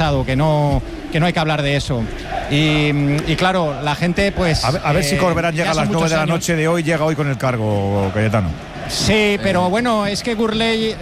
pasado, que no hay que hablar de eso. Y claro, la gente pues... A ver si Corberán llega a las 9 de la noche de hoy, llega hoy con el cargo, Cayetano. Sí, pero bueno, es que Gurley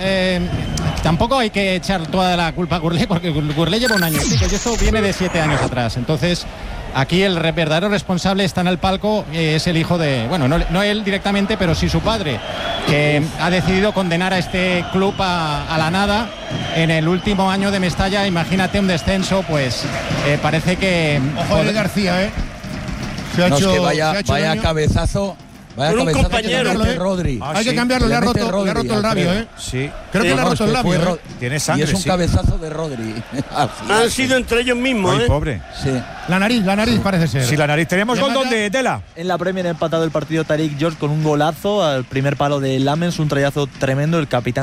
tampoco hay que echar toda la culpa a Gurley, porque Gurley lleva un año, sí, que esto viene de 7 años atrás. Entonces, aquí el verdadero responsable está en el palco, es el hijo de, bueno, no él directamente, pero sí su padre, que ha decidido condenar a este club a la nada en el último año de Mestalla. Imagínate un descenso, pues parece que... Ojo de García, Se ha hecho vaya cabezazo. Vaya con un compañero, Rodri. Hay que cambiarlo, le ha roto el labio, Sí. Creo que le ha roto el labio. Tiene sangre, y es un cabezazo de Rodri. Han sido entre ellos mismos, Ay, pobre. Sí. La nariz parece ser. Sí, la nariz. Tenemos gol donde, Tela. En la Premier ha empatado el partido Tariq George con un golazo al primer palo de Lamens, un trayazo tremendo. El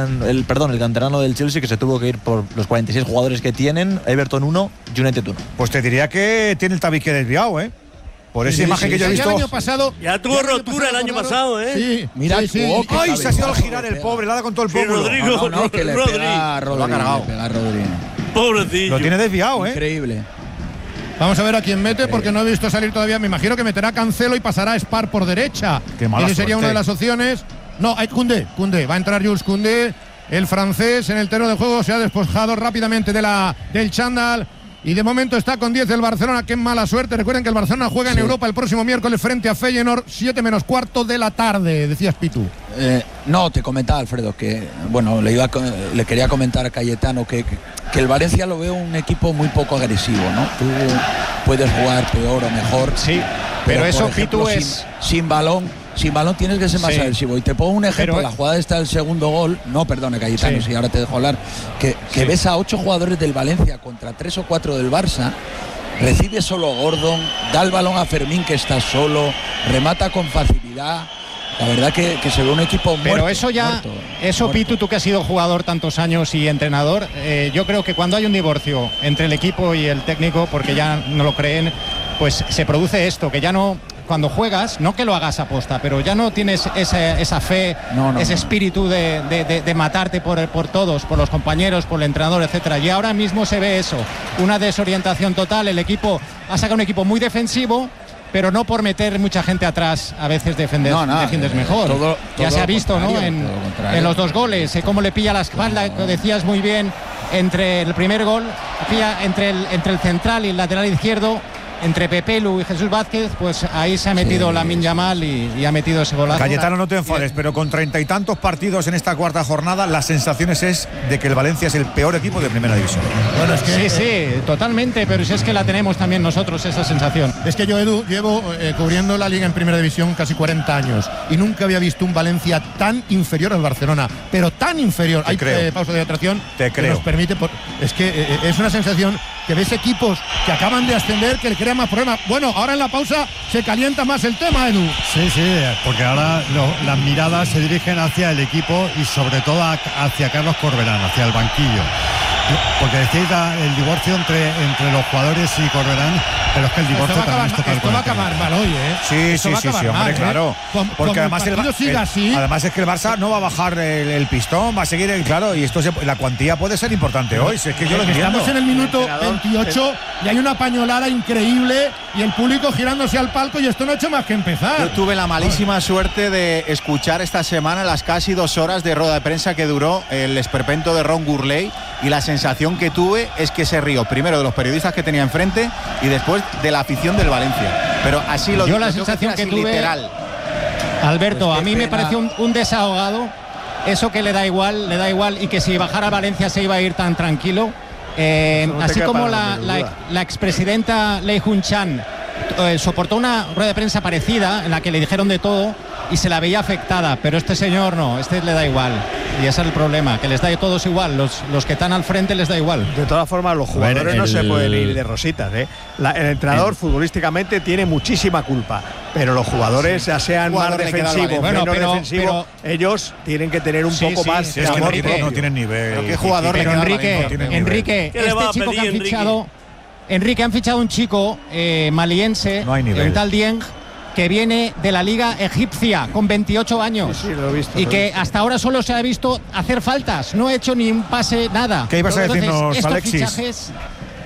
canterano del Chelsea, que se tuvo que ir por los 46 jugadores que tienen. Everton 1, United 1. Pues te diría que tiene el tabique desviado, Por esa imagen que yo he visto. El año pasado, ya tuvo rotura el año pasado, Sí, mira, sí. ¡Ay! Se ha sido al girar el pobre, le ha dado con todo el pómulo. Rodrigo, No, que le pega a Rodri. Lo ha cargado. Pobrecillo. Lo tiene desviado, Increíble. Vamos a ver a quién mete, porque no he visto salir todavía. Me imagino que meterá Cancelo y pasará a Spar por derecha. Qué mala y esa sería suerte. una de las opciones. No, hay Koundé. Va a entrar Jules Koundé, el francés, en el terreno de juego. Se ha despojado rápidamente del chándal. Y de momento está con 10 el Barcelona. Qué mala suerte. Recuerden que el Barcelona juega en Europa el próximo miércoles frente a Feyenoord, 7 menos cuarto de la tarde, decías Pitu. No, te comentaba, Alfredo, que bueno, le quería comentar a Cayetano que el Valencia lo veo un equipo muy poco agresivo, ¿no? Tú puedes jugar peor o mejor. Sí, pero eso, por ejemplo, Pitu, es... Sin balón tienes que ser más agresivo. Y te pongo un ejemplo, la jugada esta del segundo gol, no, perdone, Cayetano, si ahora te dejo hablar, que ves a 8 jugadores del Valencia contra 3 o 4 del Barça, recibe solo Gordon, da el balón a Fermín, que está solo, remata con facilidad. La verdad que se ve un equipo muerto. Pero eso ya, muerto. Pitu, tú que has sido jugador tantos años y entrenador, yo creo que cuando hay un divorcio entre el equipo y el técnico, porque ya no lo creen, pues se produce esto, que ya no... Cuando juegas, no que lo hagas aposta, pero ya no tienes esa fe, ese espíritu de matarte por todos, por los compañeros, por el entrenador, etcétera. Y ahora mismo se ve eso, una desorientación total. El equipo ha sacado un equipo muy defensivo, pero no por meter mucha gente atrás, a veces defiendes mejor. Ya se ha visto, ¿no? En los 2 goles, cómo le pilla la espalda, decías muy bien, entre el primer gol, pilla entre el central y el lateral izquierdo. Entre Pepelu y Jesús Vázquez, pues ahí se ha metido Lamine Yamal y ha metido ese golazo. Cayetano, no te enfades, pero con 30 y tantos partidos en esta cuarta jornada, las sensaciones es de que el Valencia es el peor equipo de primera división. Bueno, es que sí, totalmente, pero si es que la tenemos también nosotros, esa sensación. Es que yo, Edu, llevo cubriendo la Liga en primera división casi 40 años y nunca había visto un Valencia tan inferior al Barcelona, pero tan inferior. Hay pausa de atracción que nos permite. Es que es una sensación que ves equipos que acaban de ascender, que le crean más problemas. Bueno, ahora en la pausa se calienta más el tema, Edu. Sí, porque ahora las miradas se dirigen hacia el equipo y sobre todo hacia Carlos Corberán, hacia el banquillo. Porque decíais el divorcio entre los jugadores y Corberán, pero es que el divorcio también es total. Esto va a acabar mal hoy, Sí, hombre, claro. Porque además además es que el Barça no va a bajar el pistón, va a seguir claro, y esto la cuantía puede ser importante hoy. Si es que yo lo entiendo. Estamos en el minuto 28 y hay una pañolada increíble y el público girándose al palco y esto no ha hecho más que empezar. Yo tuve la malísima suerte de escuchar esta semana las casi 2 horas de rueda de prensa que duró el esperpento de Ron Gurley, y la sensación que tuve es que se rió primero de los periodistas que tenía enfrente y después de la afición del Valencia. Pero así lo yo la sensación que tuve, literal. Alberto, pues a mí me pareció un desahogado, eso que le da igual y que si bajara a Valencia se iba a ir tan tranquilo. Así como la expresidenta Lei Jun-chan soportó una rueda de prensa parecida en la que le dijeron de todo y se la veía afectada, pero este señor no, le da igual. Y ese es el problema, que les da a todos igual, los que están al frente les da igual. De todas formas, los jugadores no se pueden ir de rositas, el entrenador futbolísticamente tiene muchísima culpa, pero los jugadores, ya sean más defensivos, menos defensivos, ellos tienen que tener un poco más de amor. No tienen nivel. Pero qué jugador le queda Enrique, este chico que han fichado, han fichado un chico maliense, un tal Dieng, que viene de la liga egipcia con 28 años lo he visto, y que hasta ahora solo se ha visto hacer faltas, no ha hecho ni un pase, nada. ¿Qué ibas a decirnos, Alexis?